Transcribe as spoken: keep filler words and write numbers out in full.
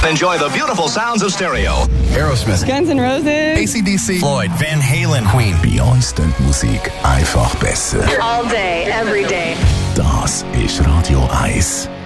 Enjoy the beautiful sounds of stereo. Aerosmith, Guns N' Roses, A C D C, Floyd, Van Halen, Queen. Bei uns klingt Musik einfach besser. all day, every day. Das ist Radio eins.